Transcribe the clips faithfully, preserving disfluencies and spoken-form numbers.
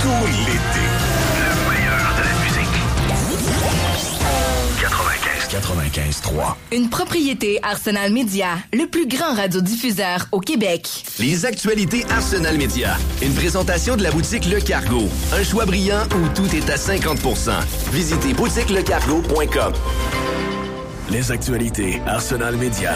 cool l'été. Le meilleur de la musique. quatre-vingt-quinze quatre-vingt-quinze trois. Une propriété Arsenal Media, le plus grand radiodiffuseur au Québec. Les actualités Arsenal Media. Une présentation de la boutique Le Cargo. Un choix brillant où tout est à cinquante pour cent. Visitez boutique le cargo point com. Les actualités Arsenal Media.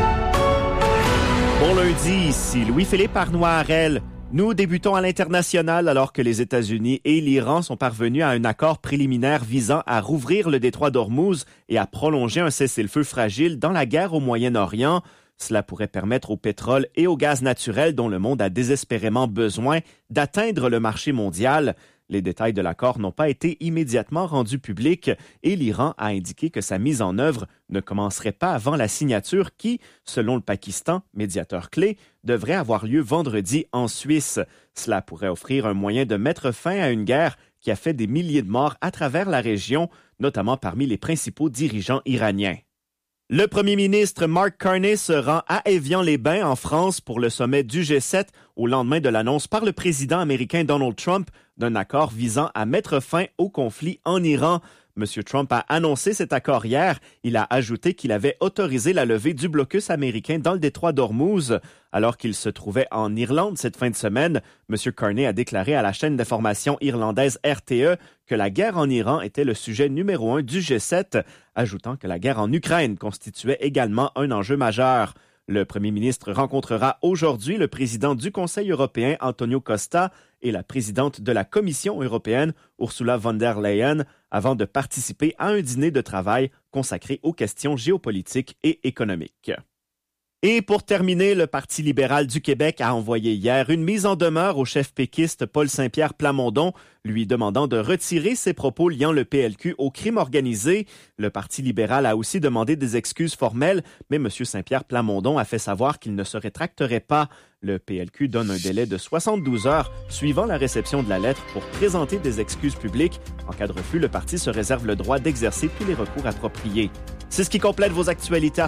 Bon lundi, ici Louis-Philippe Arnoirel. Nous débutons à l'international alors que les États-Unis et l'Iran sont parvenus à un accord préliminaire visant à rouvrir le détroit d'Ormuz et à prolonger un cessez-le-feu fragile dans la guerre au Moyen-Orient. Cela pourrait permettre au pétrole et au gaz naturel dont le monde a désespérément besoin d'atteindre le marché mondial. Les détails de l'accord n'ont pas été immédiatement rendus publics et l'Iran a indiqué que sa mise en œuvre ne commencerait pas avant la signature qui, selon le Pakistan, médiateur clé, devrait avoir lieu vendredi en Suisse. Cela pourrait offrir un moyen de mettre fin à une guerre qui a fait des milliers de morts à travers la région, notamment parmi les principaux dirigeants iraniens. Le premier ministre Mark Carney se rend à Évian-les-Bains en France pour le sommet du G sept au lendemain de l'annonce par le président américain Donald Trump d'un accord visant à mettre fin au conflit en Iran. M. Trump a annoncé cet accord hier. Il a ajouté qu'il avait autorisé la levée du blocus américain dans le détroit d'Ormuz. Alors qu'il se trouvait en Irlande cette fin de semaine, M. Carney a déclaré à la chaîne d'information irlandaise R T E que la guerre en Iran était le sujet numéro un du G sept, ajoutant que la guerre en Ukraine constituait également un enjeu majeur. Le premier ministre rencontrera aujourd'hui le président du Conseil européen, Antonio Costa, et la présidente de la Commission européenne, Ursula von der Leyen, avant de participer à un dîner de travail consacré aux questions géopolitiques et économiques. Et pour terminer, le Parti libéral du Québec a envoyé hier une mise en demeure au chef péquiste Paul Saint-Pierre Plamondon, lui demandant de retirer ses propos liant le P L Q au crime organisé. Le Parti libéral a aussi demandé des excuses formelles, mais M. Saint-Pierre Plamondon a fait savoir qu'il ne se rétracterait pas. Le P L Q donne un délai de soixante-douze heures suivant la réception de la lettre pour présenter des excuses publiques. En cas de refus, le parti se réserve le droit d'exercer tous les recours appropriés. C'est ce qui complète vos actualités